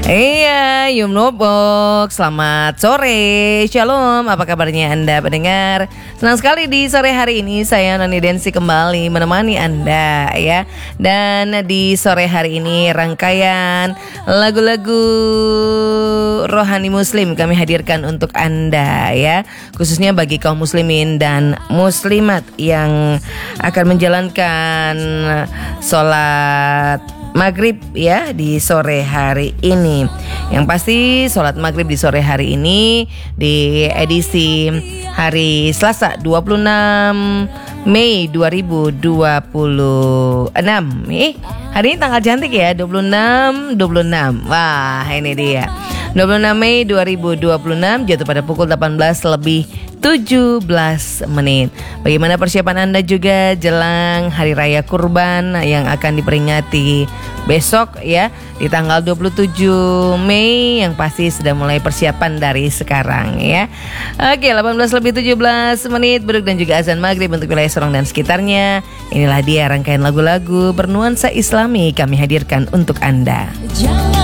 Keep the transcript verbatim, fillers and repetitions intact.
Iya, Yumnobok, selamat sore, shalom, apa kabarnya Anda pendengar? Senang sekali di sore hari ini saya Noni Densi kembali menemani Anda ya. Dan di sore hari ini rangkaian lagu-lagu rohani muslim kami hadirkan untuk Anda ya. Khususnya bagi kaum muslimin dan muslimat yang akan menjalankan sholat maghrib ya di sore hari ini. Yang pasti sholat maghrib di sore hari ini di edisi hari Selasa dua puluh enam Mei dua ribu dua puluh enam. Eh, hari ini tanggal cantik ya, dua puluh enam dua puluh enam. Wah, ini dia. dua puluh enam Mei dua ribu dua puluh enam jatuh pada pukul delapan belas lebih tujuh belas menit. Bagaimana persiapan Anda juga jelang Hari Raya Kurban yang akan diperingati besok ya di tanggal dua puluh tujuh Mei, yang pasti sudah mulai persiapan dari sekarang ya. Oke, delapan belas lebih tujuh belas menit beduk dan juga azan maghrib untuk wilayah Sorong dan sekitarnya. Inilah dia rangkaian lagu-lagu bernuansa Islami kami hadirkan untuk Anda. Jangan